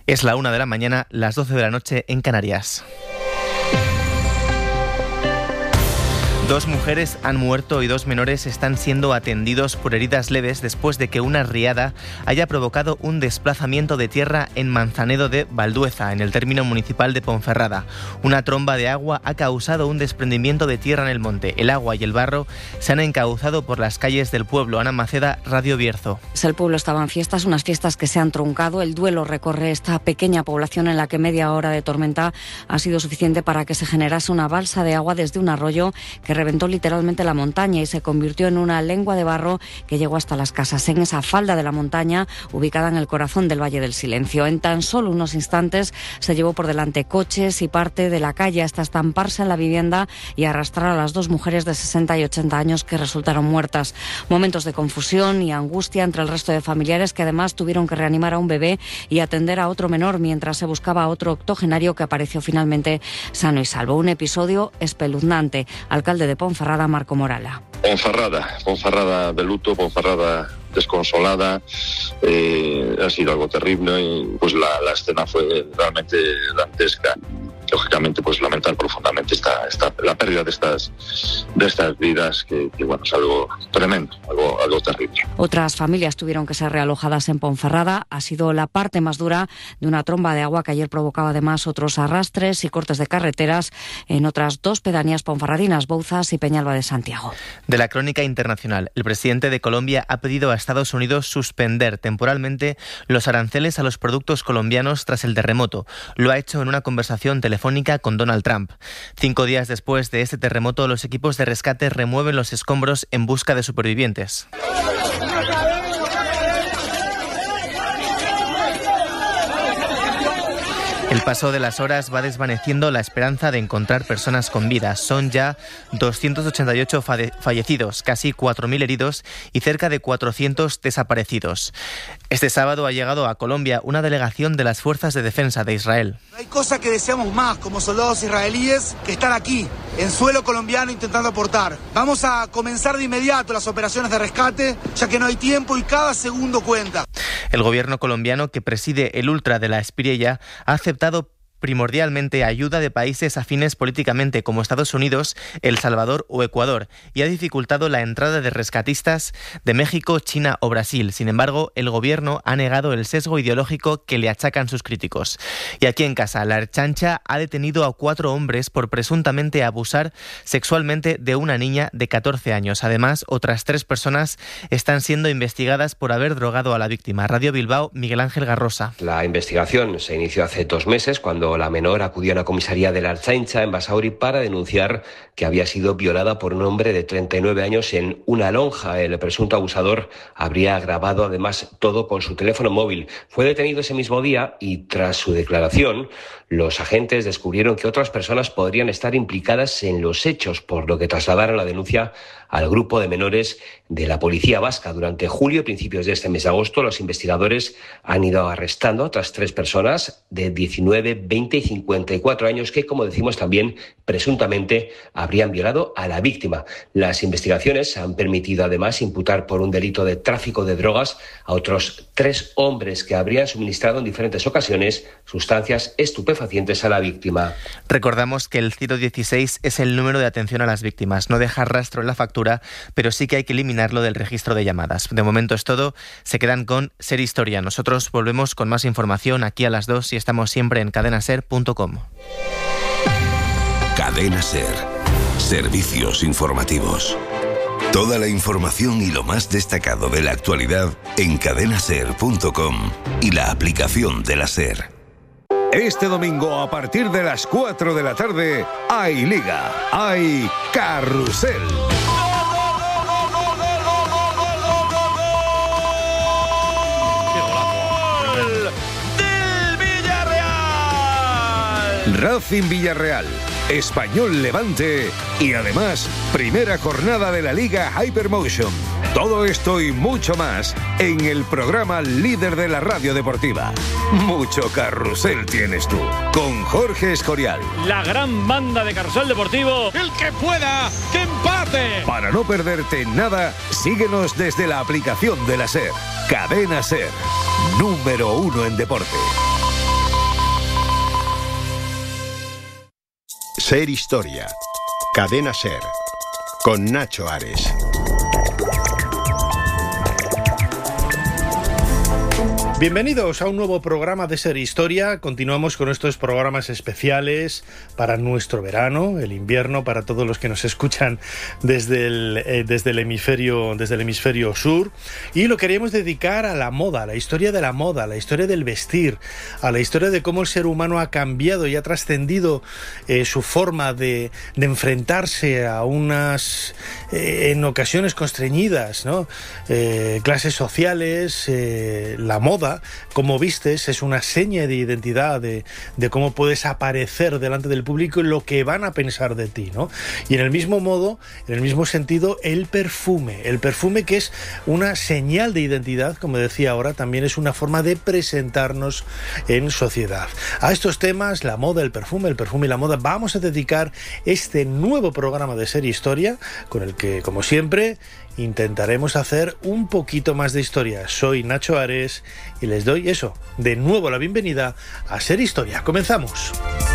Es la 1 de la mañana, las 12 de la noche en Canarias. 2 mujeres han muerto y 2 menores están siendo atendidos por heridas leves después de que una riada haya provocado un desplazamiento de tierra en Manzanedo de Valdueza, en el término municipal de Ponferrada. Una tromba de agua ha causado un desprendimiento de tierra en el monte. El agua y el barro se han encauzado por las calles del pueblo. Ana Maceda, Radio Bierzo. El pueblo estaba en fiestas, unas fiestas que se han truncado. El duelo recorre esta pequeña población en la que media hora de tormenta ha sido suficiente para que se generase una balsa de agua desde un arroyo que reventó literalmente la montaña y se convirtió en una lengua de barro que llegó hasta las casas, en esa falda de la montaña ubicada en el corazón del Valle del Silencio. En tan solo unos instantes se llevó por delante coches y parte de la calle hasta estamparse en la vivienda y arrastrar a las 2 mujeres de 60 y 80 años que resultaron muertas. Momentos de confusión y angustia entre el resto de familiares, que además tuvieron que reanimar a un bebé y atender a otro menor mientras se buscaba a otro octogenario que apareció finalmente sano y salvo. Un episodio espeluznante. Alcalde de Ponferrada, Marco Morala. Ponferrada de luto, Ponferrada desconsolada, ha sido algo terrible y pues la escena fue realmente dantesca. Lógicamente, pues lamentar profundamente la pérdida de estas vidas, que bueno, es algo tremendo, algo terrible. Otras familias tuvieron que ser realojadas en Ponferrada. Ha sido la parte más dura de una tromba de agua que ayer provocaba además otros arrastres y cortes de carreteras en otras 2 pedanías ponferradinas, Bouzas y Peñalba de Santiago. De la crónica internacional, el presidente de Colombia ha pedido a Estados Unidos suspender temporalmente los aranceles a los productos colombianos tras el terremoto. Lo ha hecho en una conversación telefónica con Donald Trump. 5 días después de este terremoto, los equipos de rescate remueven los escombros en busca de supervivientes. El paso de las horas va desvaneciendo la esperanza de encontrar personas con vida. Son ya 288 fallecidos, casi 4.000 heridos y cerca de 400 desaparecidos. Este sábado ha llegado a Colombia una delegación de las Fuerzas de Defensa de Israel. No hay cosa que deseamos más como soldados israelíes que estar aquí, en suelo colombiano, intentando aportar. Vamos a comenzar de inmediato las operaciones de rescate, ya que no hay tiempo y cada segundo cuenta. El gobierno colombiano, que preside el Ultra de la Espriella, ha aceptado primordialmente ayuda de países afines políticamente como Estados Unidos, El Salvador o Ecuador, y ha dificultado la entrada de rescatistas de México, China o Brasil. Sin embargo, el gobierno ha negado el sesgo ideológico que le achacan sus críticos. Y aquí en casa, la Ertzaintza ha detenido a 4 hombres por presuntamente abusar sexualmente de una niña de 14 años. Además, otras 3 personas están siendo investigadas por haber drogado a la víctima. Radio Bilbao, Miguel Ángel Garrosa. La investigación se inició hace 2 meses, cuando la menor acudió a una comisaría de la Ertzaintza en Basauri para denunciar que había sido violada por un hombre de 39 años en una lonja. El presunto abusador habría grabado además todo con su teléfono móvil. Fue detenido ese mismo día y tras su declaración, los agentes descubrieron que otras personas podrían estar implicadas en los hechos, por lo que trasladaron la denuncia al grupo de menores de la Policía Vasca. Durante julio y principios de este mes de agosto, los investigadores han ido arrestando a otras 3 personas de 19, 20 y 54 años que, como decimos también, presuntamente habrían violado a la víctima. Las investigaciones han permitido además imputar por un delito de tráfico de drogas a otros 3 hombres que habrían suministrado en diferentes ocasiones sustancias estupefacientes a la víctima. Recordamos que el 016 es el número de atención a las víctimas. No deja rastro en la factura, pero sí que hay que eliminarlo del registro de llamadas. De momento es todo. Se quedan con Ser Historia. Nosotros volvemos con más información aquí a las 2 y estamos siempre en cadenaser.com. Cadena Ser. Servicios informativos. Toda la información y lo más destacado de la actualidad en cadenaser.com y la aplicación de la Ser. Este domingo a partir de las 4 de la tarde hay Liga, hay Carrusel. ¡Del Villarreal! Racing Villarreal, Español Levante y además primera jornada de la Liga Hypermotion. Todo esto y mucho más en el programa líder de la radio deportiva. Mucho carrusel tienes tú, con Jorge Escorial. La gran banda de Carrusel Deportivo. El que pueda, que empate. Para no perderte nada, síguenos desde la aplicación de la SER. Cadena SER, número 1 en deporte. Ser Historia. Cadena Ser. Con Nacho Ares. Bienvenidos a un nuevo programa de Ser Historia. Continuamos con estos programas especiales para nuestro verano, el invierno, para todos los que nos escuchan desde el hemisferio sur. Y lo queríamos dedicar a la moda, a la historia de la moda, a la historia del vestir, a la historia de cómo el ser humano ha cambiado y ha trascendido su forma de enfrentarse a unas, en ocasiones constreñidas, ¿no? Clases sociales, la moda. Como vistes, es una seña de identidad de cómo puedes aparecer delante del público y lo que van a pensar de ti, ¿no? Y en el mismo modo, en el mismo sentido, el perfume que es una señal de identidad, como decía ahora, también es una forma de presentarnos en sociedad. A estos temas, la moda, el perfume y la moda, vamos a dedicar este nuevo programa de Ser Historia, con el que, como siempre, intentaremos hacer un poquito más de historia. Soy Nacho Ares y les doy de nuevo la bienvenida a Ser Historia. Comenzamos.